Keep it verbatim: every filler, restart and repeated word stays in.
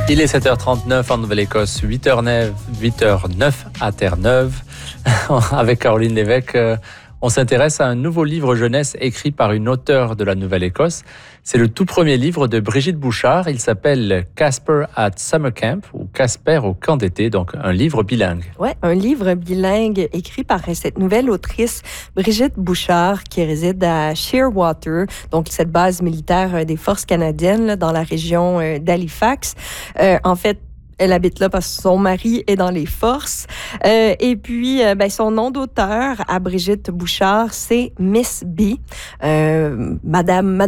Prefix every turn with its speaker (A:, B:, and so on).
A: Il est sept heures trente-neuf en Nouvelle-Écosse, huit heures neuf à Terre-Neuve. Avec Caroline Lévesque, euh, on s'intéresse à un nouveau livre jeunesse écrit par une auteure de la Nouvelle-Écosse. C'est le tout premier livre de Brigitte Bouchard. Il s'appelle Casper at Summer Camp ou Casper au camp d'été, donc un livre bilingue.
B: Oui, un livre bilingue écrit par cette nouvelle autrice Brigitte Bouchard qui réside à Shearwater, donc cette base militaire des forces canadiennes là, dans la région euh, d'Halifax. Euh, en fait, elle habite là parce que son mari est dans les forces. Euh, et puis, euh, ben, son nom d'auteur à Brigitte Bouchard, c'est Miss B. Euh, Madame, Madame